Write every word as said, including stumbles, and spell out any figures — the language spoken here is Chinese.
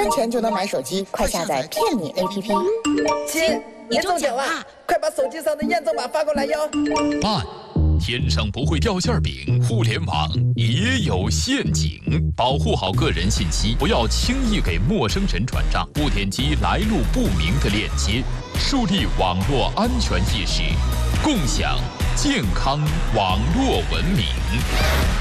分钱就能买手机，快下载骗你 A P P。 亲，你中奖了，快把手机上的验证码发过来哟。 慢。天上不会掉馅饼，互联网也有陷阱，保护好个人信息，不要轻易给陌生人转账，不点击来路不明的链接，树立网络安全意识，共享健康网络文明。